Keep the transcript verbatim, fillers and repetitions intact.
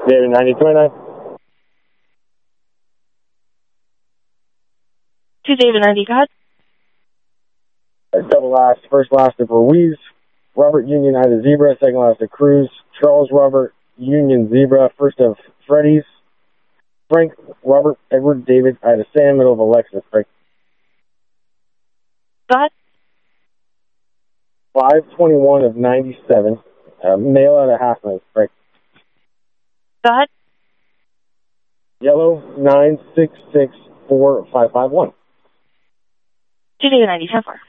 David ninety twenty-nine. To David ninety, go ahead. Double last, first last of Ruiz. Robert Union Ida Zebra, second last of Cruz. Charles Robert Union Zebra, first of Freddy's. Frank Robert Edward David Ida Sam, middle of Alexis. Frank. Go ahead. five twenty-one of ninety-seven. Uh, male out of half minute. Frank. Go ahead. Yellow nine six six four five five one. To David ninety, ten four.